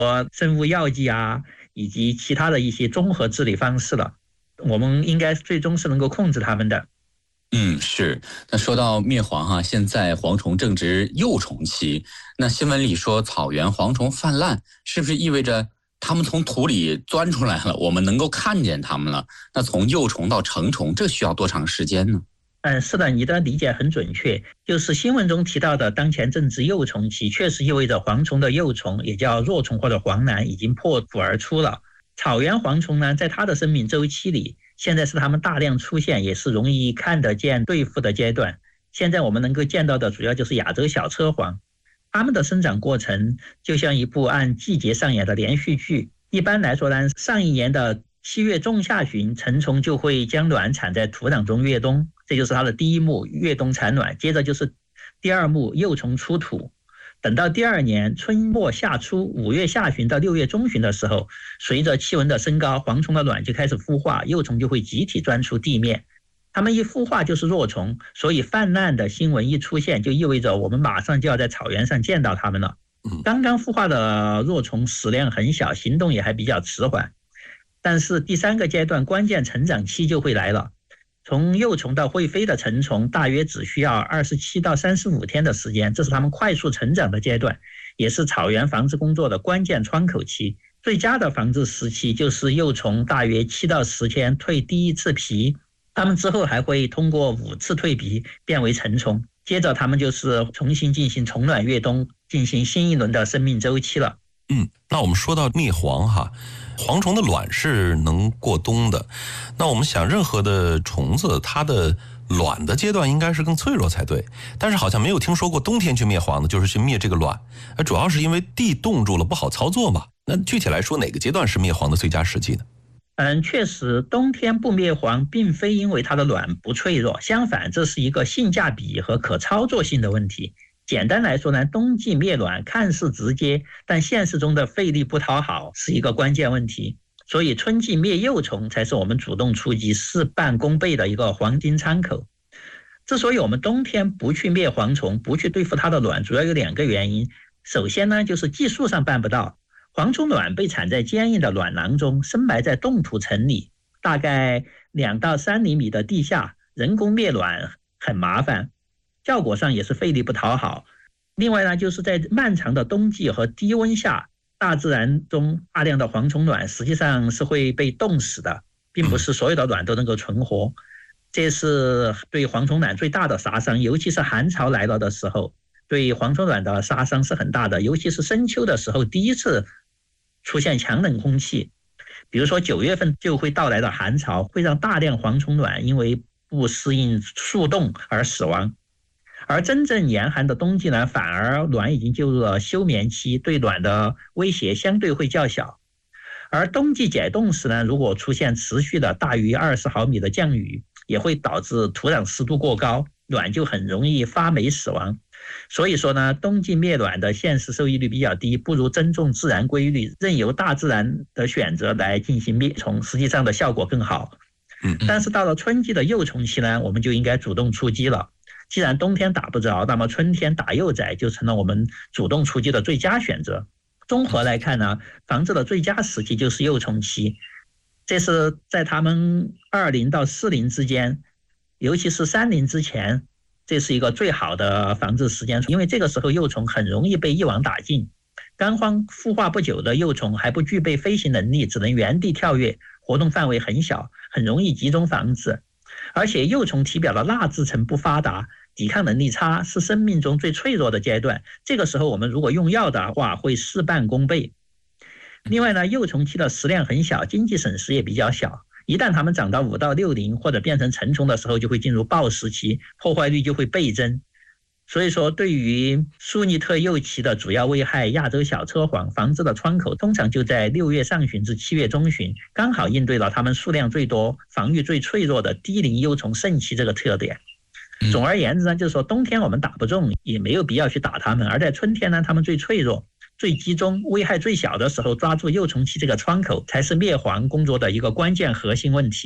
生物药剂啊，以及其他的一些综合治理方式了。我们应该最终是能够控制它们的。 是。那说到灭蝗哈，现在蝗虫正值幼虫期，那新闻里说草原蝗虫泛滥，是不是意味着它们从土里钻出来了，我们能够看见它们了？那从幼虫到成虫，这需要多长时间呢？ 是的，你的理解很准确。就是新闻中提到的当前正值幼虫期，确实意味着蝗虫的幼虫，也叫若虫或者黄囊，已经破土而出了。草原蝗虫呢，在它的生命周期里，现在是它们大量出现，也是容易看得见对付的阶段。现在我们能够见到的主要就是亚洲小车蝗，它们的生长过程就像一部按季节上演的连续剧。一般来说呢，上一年的7月中下旬，成虫就会将卵产在土壤中越冬，这就是它的第一幕越冬产卵。接着就是第二幕幼虫出土，等到第二年春末夏初5月下旬到6月中旬的时候，随着气温的升高，蝗虫的卵就开始孵化，幼虫就会集体钻出地面。它们一孵化就是若虫，所以泛滥的新闻一出现，就意味着我们马上就要在草原上见到它们了。刚刚孵化的若虫食量很小，行动也还比较迟缓。但是第3个阶段关键成长期就会来了，从幼虫到会飞的成虫大约只需要27到35天的时间，这是它们快速成长的阶段，也是草原防治工作的关键窗口期。最佳的防治时期就是幼虫大约7到10天蜕第一次皮，它们之后还会通过5次蜕皮变为成虫，接着它们就是重新进行虫卵越冬，进行新一轮的生命周期了。 那我们说到灭蝗哈，蝗虫的卵是能过冬的。那我们想，任何的虫子它的卵的阶段应该是更脆弱才对，但是好像没有听说过冬天去灭蝗的，就是去灭这个卵。主要是因为地冻住了，不好操作嘛。那具体来说，哪个阶段是灭蝗的最佳时机呢？ 确实，冬天不灭蝗并非因为它的卵不脆弱，相反，这是一个性价比和可操作性的问题。简单来说呢，冬季灭卵看似直接，但现实中的费力不讨好是一个关键问题。所以春季灭幼虫才是我们主动出击事半功倍的一个黄金参口。之所以我们冬天不去灭蝗虫，不去对付它的卵，主要有2个原因。首先呢，就是技术上办不到，蝗虫卵被产在坚硬的卵囊中，深埋在冻土层里，大概2到3厘米的地下，人工灭卵很麻烦，效果上也是费力不讨好。另外呢，就是在漫长的冬季和低温下，大自然中大量的蝗虫卵实际上是会被冻死的，并不是所有的卵都能够存活。这是对蝗虫卵最大的杀伤，尤其是寒潮来了的时候，对蝗虫卵的杀伤是很大的。尤其是深秋的时候，第一次出现强冷空气，比如说9月份就会到来的寒潮，会让大量蝗虫卵因为不适应速冻而死亡。而真正严寒的冬季呢，反而卵已经进入了休眠期，对卵的威胁相对会较小。而冬季解冻时呢，如果出现持续的大于20毫米的降雨，也会导致土壤湿度过高，卵就很容易发霉死亡。所以说呢，冬季灭卵的现实收益率比较低，不如尊重自然规律，任由大自然的选择来进行灭虫，实际上的效果更好。但是到了春季的幼虫期呢，我们就应该主动出击了。既然冬天打不着，那么春天打幼崽就成了我们主动出击的最佳选择。综合来看呢，防治的最佳时期就是幼虫期，这是在它们20到40之间，尤其是30之前，这是一个最好的防治时间，因为这个时候幼虫很容易被一网打尽。刚孵化不久的幼虫还不具备飞行能力，只能原地跳跃，活动范围很小，很容易集中防治。而且幼虫体表的蜡质层不发达，抵抗能力差，是生命中最脆弱的阶段。这个时候我们如果用药的话，会事半功倍。另外呢，幼虫期的食量很小，经济损失也比较小。一旦它们长到5到60或者变成成虫的时候，就会进入暴食期，破坏率就会倍增。所以说，对于苏尼特幼期的主要危害亚洲小车蝗，防治的窗口通常就在6月上旬至7月中旬，刚好应对了它们数量最多、防御最脆弱的低龄幼虫盛期这个特点。总而言之呢，就是说冬天我们打不中，也没有必要去打它们，而在春天呢，它们最脆弱、最集中、危害最小的时候，抓住幼虫期这个窗口，才是灭蝗工作的一个关键核心问题。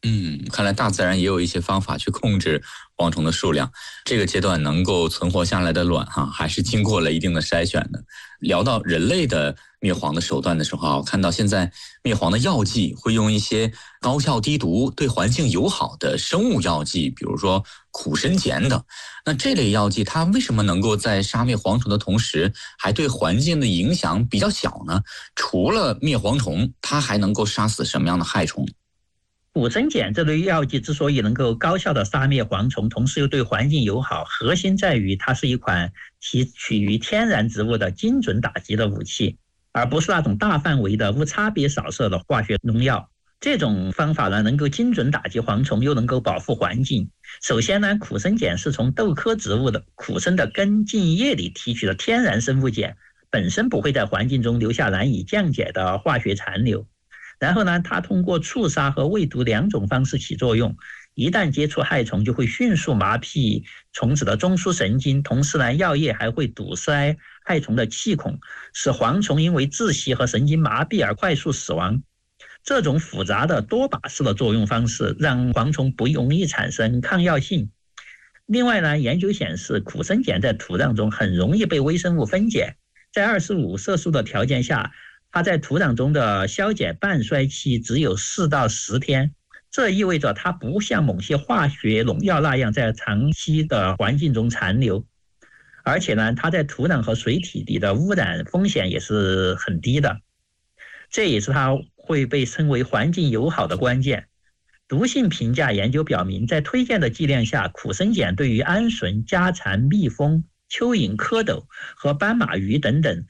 看来大自然也有一些方法去控制蝗虫的数量。这个阶段能够存活下来的卵还是经过了一定的筛选的。聊到人类的灭蝗的手段的时候我看到现在灭蝗的药剂会用一些高效低毒、对环境友好的生物药剂，比如说苦参碱等。那这类药剂它为什么能够在杀灭蝗虫的同时，还对环境的影响比较小呢？除了灭蝗虫，它还能够杀死什么样的害虫？ 苦参碱这类药剂之所以能够高效的杀灭蝗虫，同时又对环境友好，核心在于它是一款提取于天然植物的精准打击的武器，而不是那种大范围的无差别扫射的化学农药。这种方法呢，能够精准打击蝗虫，又能够保护环境。首先呢，苦参碱是从豆科植物的苦参的根茎叶里提取的天然生物碱，本身不会在环境中留下难以降解的化学残留。然后呢，它通过触杀和喂毒两种方式起作用，一旦接触害虫就会迅速麻痹虫子的中枢神经，同时呢，药液还会堵塞害虫的气孔，使蝗虫因为窒息和神经麻痹而快速死亡。这种复杂的多靶式的作用方式让蝗虫不容易产生抗药性。另外呢，研究显示苦参碱在土壤中很容易被微生物分解，在25摄氏度的条件下，它在土壤中的消解半衰期只有4到10天，这意味着它不像某些化学农药那样在长期的环境中残留，而且呢，它在土壤和水体里的污染风险也是很低的，这也是它会被称为环境友好的关键。毒性评价研究表明，在推荐的剂量下，苦参碱对于鹌鹑、家蚕、蜜蜂、蚯蚓、蝌蚪和斑马鱼等等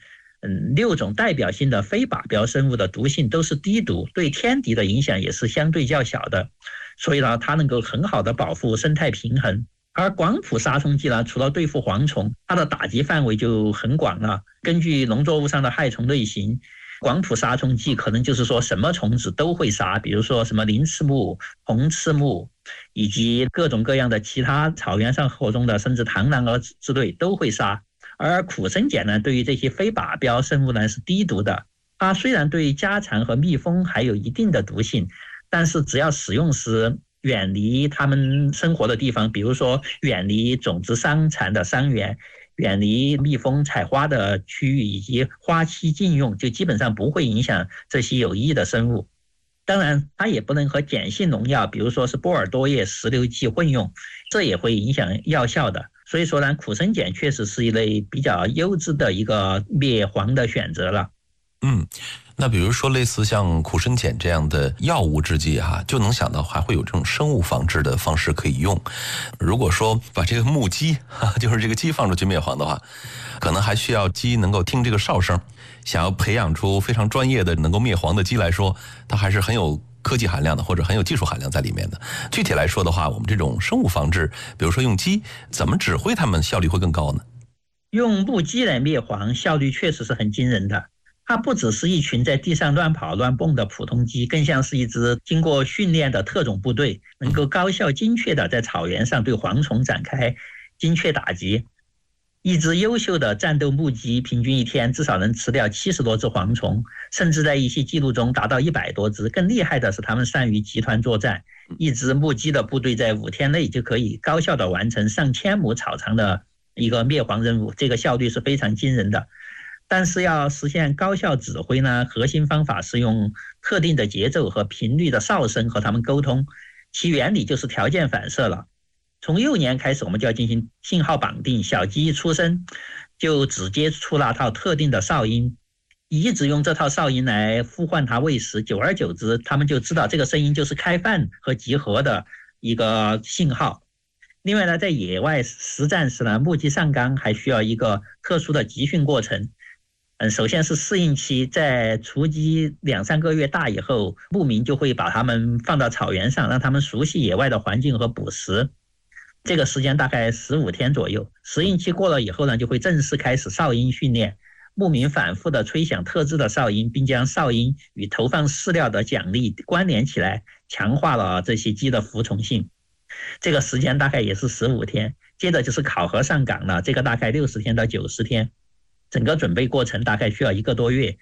6种代表性的非靶标生物的毒性都是低毒，对天敌的影响也是相对较小的，所以呢，它能够很好的保护生态平衡。而广谱杀虫剂呢，除了对付蝗虫，它的打击范围就很广了。根据农作物上的害虫类型，广谱杀虫剂可能就是说什么虫子都会杀，比如说什么鳞翅目、红翅目，以及各种各样的其他草原上活动的甚至螳螂之类都会杀。而苦参碱呢，对于这些非靶标生物呢是低毒的。它虽然对家蚕和蜜蜂还有一定的毒性，但是只要使用时远离它们生活的地方，比如说远离种子伤残的伤源，远离蜜蜂采花的区域以及花期禁用，就基本上不会影响这些有益的生物。当然，它也不能和碱性农药，比如说是波尔多叶石榴剂混用，这也会影响药效的。所以说呢，苦参碱确实是一类比较优质的一个灭蝗的选择了。 那比如说类似像苦参碱这样的药物制剂就能想到还会有这种生物防治的方式可以用。如果说把这个木鸡就是这个鸡放出去灭蝗的话，可能还需要鸡能够听这个哨声。想要培养出非常专业的能够灭蝗的鸡来说，它还是很有科技含量的，或者很有技术含量在里面的。具体来说的话，我们这种生物防治，比如说用鸡，怎么指挥它们效率会更高呢？ 用木鸡来灭蝗效率确实是很惊人的。它不只是一群在地上乱跑乱蹦的普通鸡，更像是一支经过训练的特种部队，能够高效精确的在草原上对蝗虫展开精确打击。一只优秀的战斗木鸡平均一天至少能吃掉70多只蝗虫，甚至在一些记录中达到100多只。更厉害的是，他们善于集团作战，一支木鸡的部队在5天内就可以高效的完成上千亩草场的一个灭蝗任务，这个效率是非常惊人的。但是要实现高效指挥呢，核心方法是用特定的节奏和频率的哨声和他们沟通，其原理就是条件反射了。从幼年开始，我们就要进行信号绑定，小鸡一出生就只接触那套特定的哨音，一直用这套哨音来呼唤它喂食，久而久之，他们就知道这个声音就是开饭和集合的一个信号。另外呢，在野外实战时呢，木鸡上岗还需要一个特殊的集训过程。首先是适应期，在雏鸡2-3个月大以后，牧民就会把它们放到草原上，让它们熟悉野外的环境和捕食。这个时间大概15天左右。适应期过了以后呢，就会正式开始哨音训练。牧民反复的吹响特制的哨音，并将哨音与投放饲料的奖励关联起来，强化了这些鸡的服从性。这个时间大概也是15天。接着就是考核上岗了，这个大概60天到90天。整个准备过程大概需要1个多月。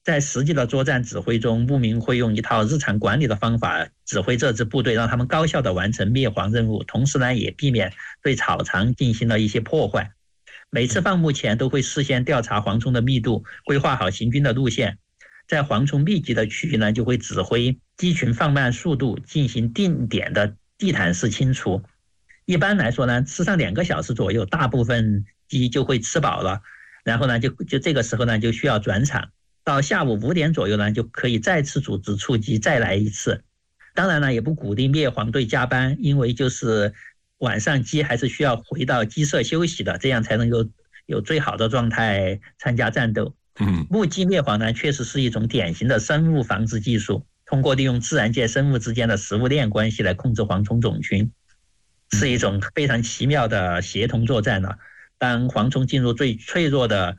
在实际的作战指挥中，牧民会用一套日常管理的方法指挥这支部队，让他们高效地完成灭蝗任务，同时呢，也避免对草场进行了一些破坏。每次放牧前都会事先调查蝗虫的密度，规划好行军的路线。在蝗虫密集的区域呢，就会指挥鸡群放慢速度，进行定点的地毯式清除。一般来说呢，吃上2个小时左右，大部分鸡就会吃饱了，然后呢，就这个时候呢，就需要转场。到下午5点左右呢，就可以再次组织出击，再来一次。当然了，也不鼓励灭蝗队加班，因为就是晚上鸡还是需要回到鸡舍休息的，这样才能够有最好的状态参加战斗。牧鸡灭蝗呢，确实是一种典型的生物防治技术，通过利用自然界生物之间的食物链关系来控制蝗虫种群，是一种非常奇妙的协同作战了。当蝗虫进入最脆弱的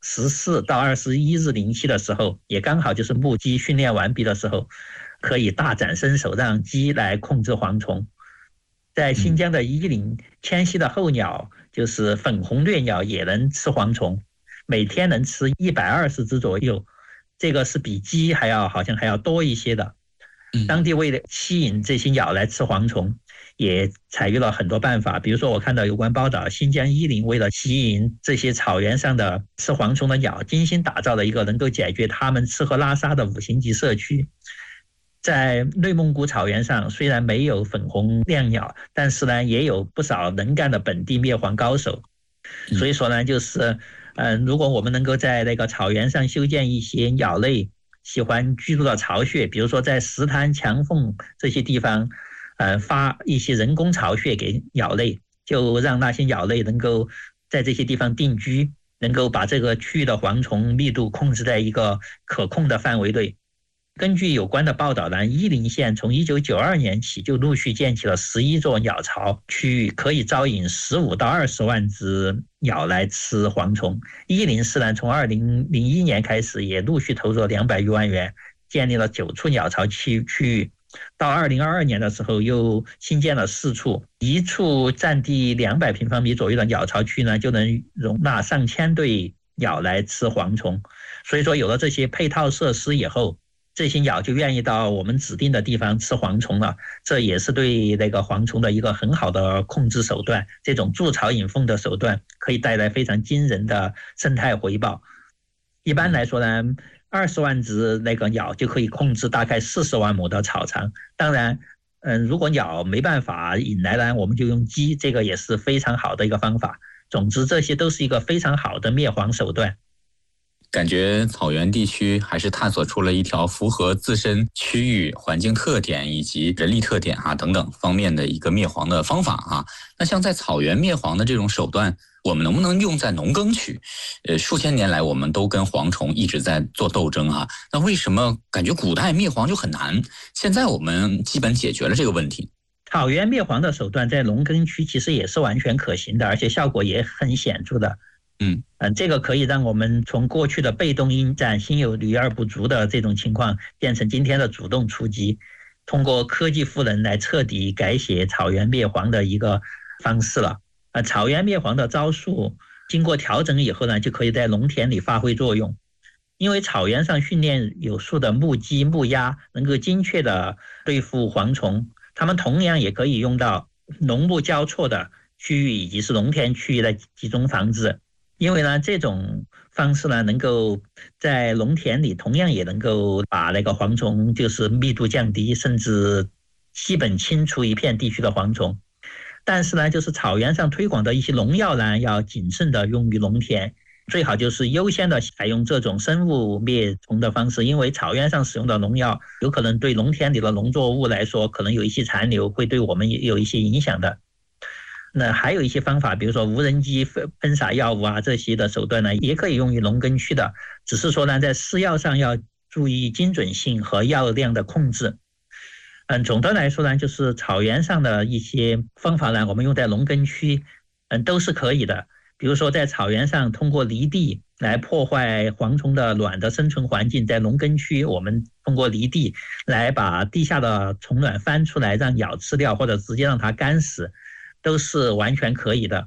14到21日龄期的时候，也刚好就是牧鸡训练完毕的时候，可以大展身手，让鸡来控制蝗虫。在新疆的伊林，迁徙的候鸟就是粉红掠鸟也能吃蝗虫，每天能吃120只左右，这个是比鸡好像还要多一些的。当地为了吸引这些鸟来吃蝗虫，也采用了很多办法。比如说我看到有关报道，新疆伊林为了吸引这些草原上的吃蝗虫的鸟，精心打造了一个能够解决它们吃喝拉撒的5星级社区。在内蒙古草原上，虽然没有粉红亮鸟，但是呢，也有不少能干的本地灭蝗高手。所以说呢，就是如果我们能够在那个草原上修建一些鸟类喜欢居住的巢穴，比如说在石滩、墙缝这些地方，发一些人工巢穴给鸟类，就让那些鸟类能够在这些地方定居，能够把这个区域的蝗虫密度控制在一个可控的范围内。根据有关的报道呢，伊林县从1992年起就陆续建起了11座鸟巢区域，可以招引15到20万只鸟来吃蝗虫。伊林市呢，从2001年开始也陆续投入了200余万元，建立了9处鸟巢区域。到2022年的时候，又新建了4处，一处占地200平方米左右的鸟巢区呢，就能容纳上千对鸟来吃蝗虫。所以说，有了这些配套设施以后，这些鸟就愿意到我们指定的地方吃蝗虫了，这也是对那个蝗虫的一个很好的控制手段。这种筑巢引凤的手段可以带来非常惊人的生态回报。一般来说呢，20万只那个鸟就可以控制大概40万亩的草场。当然，如果鸟没办法引来呢，我们就用鸡，这个也是非常好的一个方法。总之，这些都是一个非常好的灭蝗手段。 感觉草原地区还是探索出了一条符合自身区域环境特点以及人力特点等等方面的一个灭蝗的方法。那像在草原灭蝗的这种手段，我们能不能用在农耕区？数千年来我们都跟蝗虫一直在做斗争那为什么感觉古代灭蝗就很难？现在我们基本解决了这个问题。 草原灭蝗的手段在农耕区其实也是完全可行的，而且效果也很显著的。这个可以让我们从过去的被动应战、心有余而不足的这种情况，变成今天的主动出击，通过科技赋能来彻底改写草原灭蝗的一个方式了。草原灭蝗的招数经过调整以后呢，就可以在农田里发挥作用。因为草原上训练有素的牧鸡、牧鸭能够精确的对付蝗虫，它们同样也可以用到农牧交错的区域以及是农田区域的集中防治。因为呢，这种方式呢，能够在农田里同样也能够把那个蝗虫就是密度降低，甚至基本清除一片地区的蝗虫。但是呢，就是草原上推广的一些农药呢，要谨慎的用于农田，最好就是优先的采用这种生物灭虫的方式，因为草原上使用的农药有可能对农田里的农作物来说，可能有一些残留，会对我们有一些影响的。那还有一些方法，比如说无人机喷洒药物这些的手段呢，也可以用于农耕区的，只是说呢，在施药上要注意精准性和药量的控制。总的来说呢，就是草原上的一些方法呢，我们用在农耕区，都是可以的。比如说在草原上通过犁地来破坏蝗虫的卵的生存环境，在农耕区我们通过犁地来把地下的虫卵翻出来让鸟吃掉，或者直接让它干死，都是完全可以的。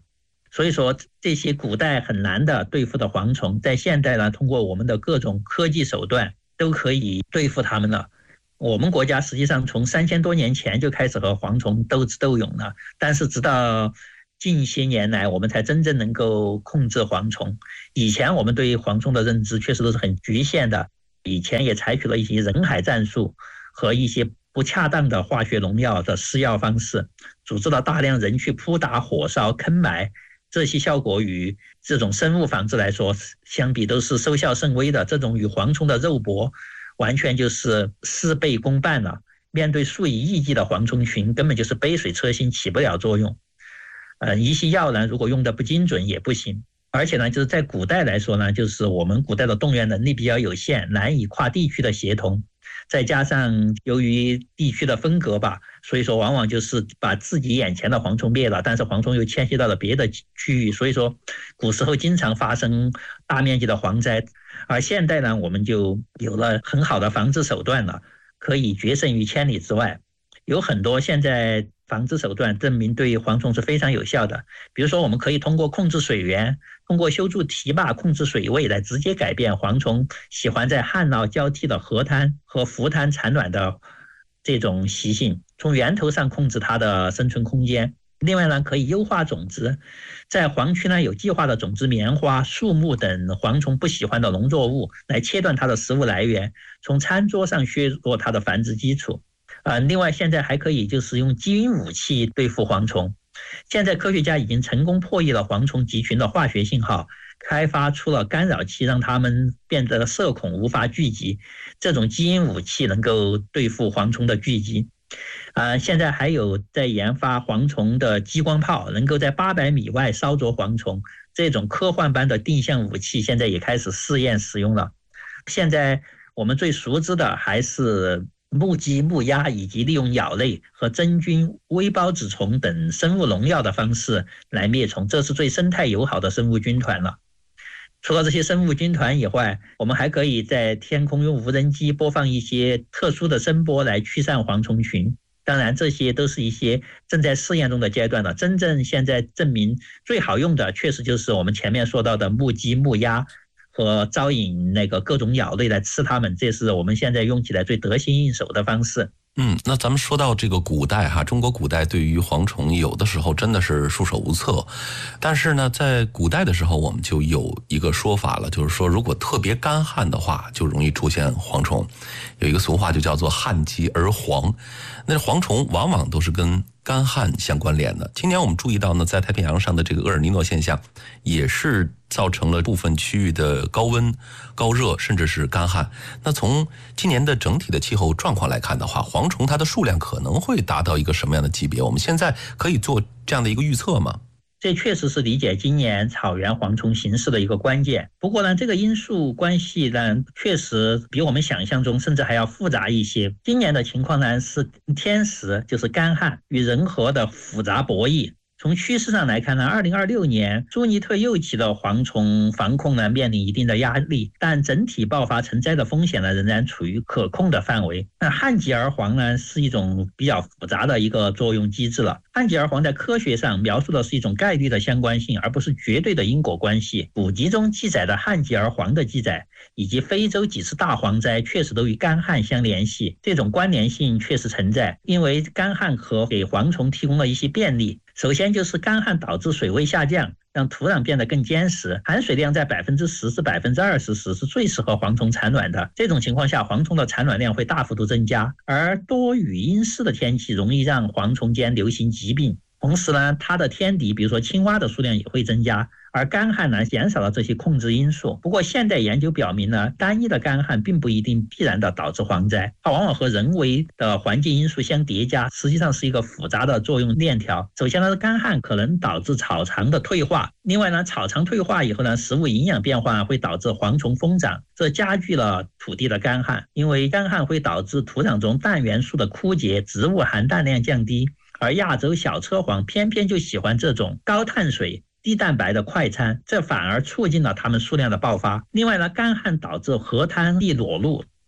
所以说这些古代很难的对付的蝗虫，在现代呢，通过我们的各种科技手段都可以对付它们了。我们国家实际上从3000多年前就开始和蝗虫斗智斗勇了，但是直到近些年来我们才真正能够控制蝗虫。以前我们对蝗虫的认知确实都是很局限的，以前也采取了一些人海战术和一些不恰当的化学农药的施药方式，组织了大量人去扑打、火烧、坑埋，这些效果与这种生物防治来说相比都是收效甚微的。这种与蝗虫的肉搏完全就是事倍功半了，面对数以亿计的蝗虫群，根本就是杯水车薪，起不了作用。一些药呢，如果用的不精准也不行。而且呢，就是在古代来说呢，就是我们古代的动员能力比较有限，难以跨地区的协同，再加上由于地区的分隔吧，所以说往往就是把自己眼前的蝗虫灭了，但是蝗虫又迁徙到了别的区域，所以说古时候经常发生大面积的蝗灾。而现代呢，我们就有了很好的防治手段了，可以决胜于千里之外。有很多现在防治手段证明对蝗虫是非常有效的，比如说我们可以通过控制水源，通过修筑堤坝控制水位来直接改变蝗虫喜欢在旱涝交替的河滩和浮滩产卵的这种习性，从源头上控制它的生存空间。另外呢，可以优化种子，在黄区呢有计划的种植棉花、树木等蝗虫不喜欢的农作物，来切断它的食物来源，从餐桌上削弱它的繁殖基础。另外现在还可以就是用基因武器对付蝗虫。现在科学家已经成功破译了蝗虫集群的化学信号，开发出了干扰器，让它们变得社恐，无法聚集。这种基因武器能够对付蝗虫的聚集。现在还有在研发蝗虫的激光炮，能够在800米外烧灼蝗虫。这种科幻般的定向武器现在也开始试验使用了。现在我们最熟知的还是木鸡、木鸭，以及利用鸟类和真菌、微孢子虫等生物农药的方式来灭虫，这是最生态友好的生物军团了。除了这些生物军团以外，我们还可以在天空用无人机播放一些特殊的声波来驱散蝗虫群。当然这些都是一些正在试验中的阶段了，真正现在证明最好用的确实就是我们前面说到的木鸡、木鸭和招引那个各种鸟类来吃它们，这是我们现在用起来最得心应手的方式。 那咱们说到这个古代哈，中国古代对于蝗虫有的时候真的是束手无策，但是呢，在古代的时候我们就有一个说法了，就是说如果特别干旱的话，就容易出现蝗虫。有一个俗话就叫做旱极而蝗，那蝗虫往往都是跟干旱相关联的。今年我们注意到呢，在太平洋上的这个厄尔尼诺现象，也是造成了部分区域的高温、高热，甚至是干旱。那从今年的整体的气候状况来看的话，蝗虫它的数量可能会达到一个什么样的级别？我们现在可以做这样的一个预测吗？ 这确实是理解今年草原蝗虫形势的一个关键。不过呢，这个因素关系呢，确实比我们想象中甚至还要复杂一些。今年的情况呢，是天时，就是干旱与人和的复杂博弈。从趋势上来看呢，2026年朱尼特幼期的蝗虫防控呢面临一定的压力，但整体爆发成灾的风险呢仍然处于可控的范围。那旱极而蝗呢是一种比较复杂的一个作用机制了。旱极而蝗在科学上描述的是一种概率的相关性，而不是绝对的因果关系。古籍中记载的旱极而蝗的记载，以及非洲几次大蝗灾确实都与干旱相联系，这种关联性确实存在，因为干旱和给蝗虫提供了一些便利。首先就是干旱导致水位下降，让土壤变得更坚实，含水量在10%至20%时是最适合蝗虫产卵的。这种情况下，蝗虫的产卵量会大幅度增加，而多雨阴湿的天气容易让蝗虫间流行疾病。同时呢，它的天敌，比如说青蛙的数量也会增加，而干旱呢减少了这些控制因素。不过现代研究表明呢，单一的干旱并不一定必然的导致蝗灾，它往往和人为的环境因素相叠加，实际上是一个复杂的作用链条。首先呢，干旱可能导致草场的退化，另外呢，草场退化以后呢，食物营养变化会导致蝗虫疯长，这加剧了土地的干旱，因为干旱会导致土壤中氮元素的枯竭，植物含氮量降低。而亚洲小车蝗偏偏就喜欢这种高碳水、低蛋白的快餐，这反而促进了它们数量的爆发。另外呢，干旱导致河滩地裸露，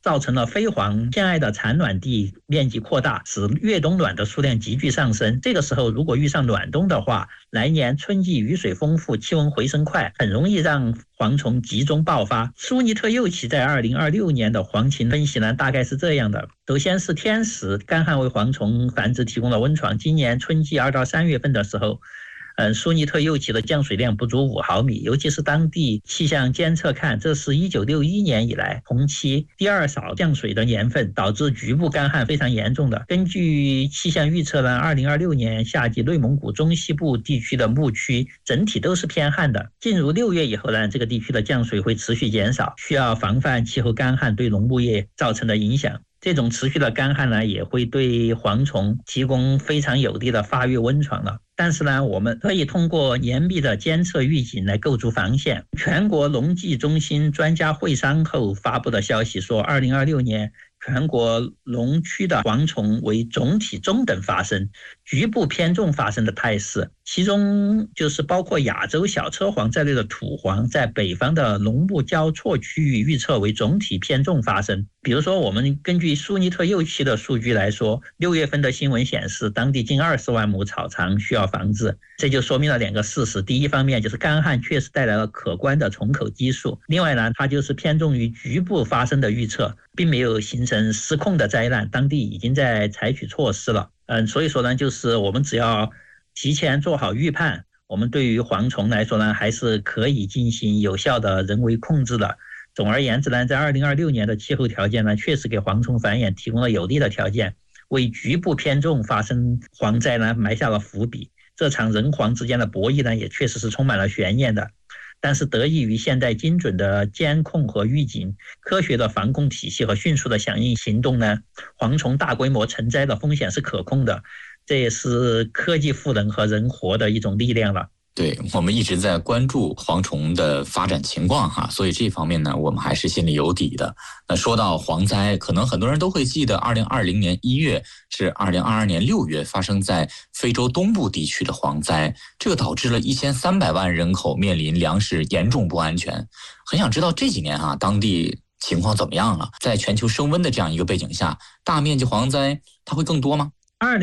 造成了飞蝗偏爱的产卵地面积扩大，使越冬卵的数量急剧上升。这个时候如果遇上暖冬的话，来年春季雨水丰富，气温回升快，很容易让蝗虫集中爆发。舒尼特幼期在2026年的蝗情分析呢，大概是这样的：首先是天时，干旱为蝗虫繁殖提供了温床。今年春季2到3月份的时候，舒尼特幼期的降水量不足5毫米，尤其是当地气象监测看，这是1961年以来同期第2少降水的年份，导致局部干旱非常严重的。根据气象预测呢，2026年夏季内蒙古中西部地区的牧区整体都是偏旱的。进入6月以后呢，这个地区的降水会持续减少，需要防范气候干旱对农牧业造成的影响。这种持续的干旱呢，也会对蝗虫提供非常有利的发育温床了。但是呢，我们可以通过严密的监测预警来构筑防线。全国农技中心专家会商后发布的消息说，2026年全国农区的蝗虫为总体中等发生，局部偏重发生的态势，其中就是包括亚洲小车蝗在内的土蝗在北方的农牧交错区域预测为总体偏重发生。比如说我们根据舒尼特幼期的数据来说，6月份的新闻显示当地近20万亩草场需要防治，这就说明了2个事实。第一方面就是干旱确实带来了可观的虫口基数，另外呢，它就是偏重于局部发生的预测，并没有形成失控的灾难，当地已经在采取措施了。所以说呢，就是我们只要提前做好预判，我们对于蝗虫来说呢，还是可以进行有效的人为控制的。总而言之呢，在2026年的气候条件呢，确实给蝗虫繁衍提供了有利的条件，为局部偏重发生蝗灾呢埋下了伏笔。这场人蝗之间的博弈呢，也确实是充满了悬念的。但是得益于现代精准的监控和预警、科学的防控体系和迅速的响应行动呢，蝗虫大规模成灾的风险是可控的。这也是科技赋能和人活的一种力量了。 对，我们一直在关注蝗虫的发展情况哈，所以这方面呢，我们还是心里有底的。那说到蝗灾，可能很多人都会记得2020年1月是2022年6月发生在非洲东部地区的蝗灾，这个导致了1300万人口面临粮食严重不安全。很想知道这几年当地情况怎么样了？在全球升温的这样一个背景下，大面积蝗灾它会更多吗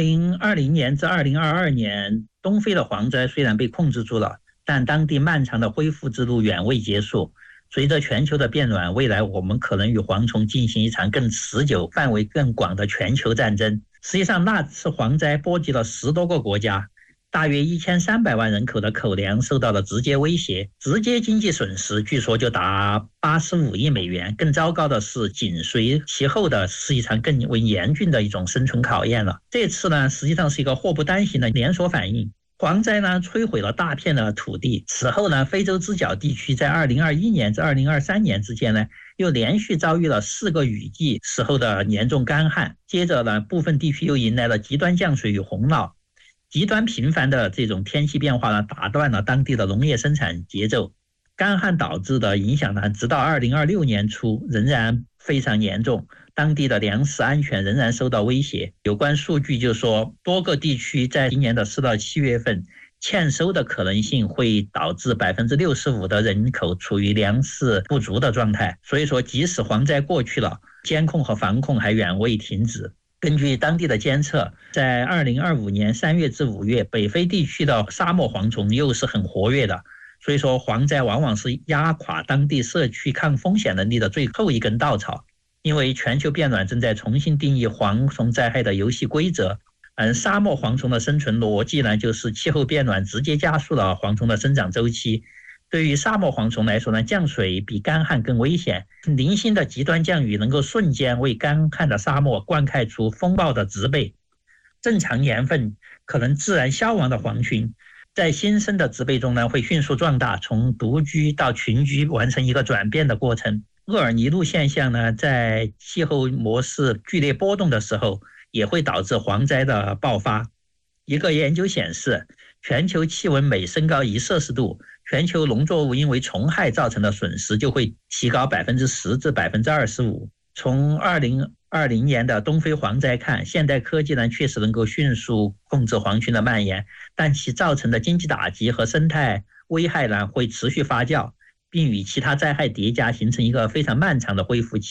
？2020年至2022年，东非的蝗灾虽然被控制住了，但当地漫长的恢复之路远未结束。随着全球的变暖，未来我们可能与蝗虫进行一场更持久、范围更广的全球战争。实际上，那次蝗灾波及了10多个国家，大约1300万人口的口粮受到了直接威胁，直接经济损失据说就达85亿美元。更糟糕的是，紧随其后的是一场更为严峻的一种生存考验了。这次呢，实际上是一个祸不单行的连锁反应。蝗灾呢，摧毁了大片的土地。此后呢，非洲之角地区在2021年至2023年之间呢，又连续遭遇了4个雨季时候的严重干旱。接着呢，部分地区又迎来了极端降水与洪涝。极端频繁的这种天气变化呢，打断了当地的农业生产节奏。干旱导致的影响呢，直到2026年初仍然非常严重，当地的粮食安全仍然受到威胁。有关数据就说，多个地区在今年的4到7月份欠收的可能性会导致65%的人口处于粮食不足的状态。所以说，即使蝗灾过去了，监控和防控还远未停止。根据当地的监测，在2025年3月至5月，北非地区的沙漠蝗虫又是很活跃的。所以说，蝗灾往往是压垮当地社区抗风险能力的最后一根稻草。因为全球变暖正在重新定义蝗虫灾害的游戏规则。沙漠蝗虫的生存逻辑呢，就是气候变暖直接加速了蝗虫的生长周期。对于沙漠蝗虫来说呢，降水比干旱更危险。零星的极端降雨能够瞬间为干旱的沙漠灌溉出风暴的植被。正常年份可能自然消亡的蝗群，在新生的植被中呢，会迅速壮大，从独居到群居，完成一个转变的过程。厄尔尼诺现象呢，在气候模式剧烈波动的时候，也会导致蝗灾的爆发。一个研究显示，全球气温每升高1摄氏度，全球农作物因为虫害造成的损失就会提高10%至25%。从2020年的东非蝗灾看，现代科技呢确实能够迅速控制蝗群的蔓延，但其造成的经济打击和生态危害呢会持续发酵，并与其他灾害叠加，形成一个非常漫长的恢复期。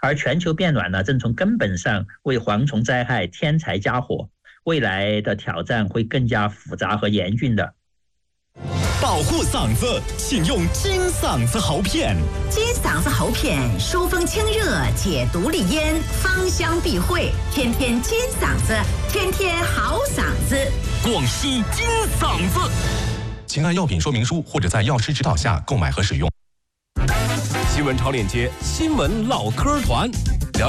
而全球变暖呢，正从根本上为蝗虫灾害添柴加火，未来的挑战会更加复杂和严峻的。 保护嗓子，请用金嗓子喉片。 金嗓子喉片疏风清热，解毒利咽，芳香避秽，天天金嗓子，天天好嗓子。 广西金嗓子，请按药品说明书或者在药师指导下购买和使用。新闻超链接，新闻唠嗑团。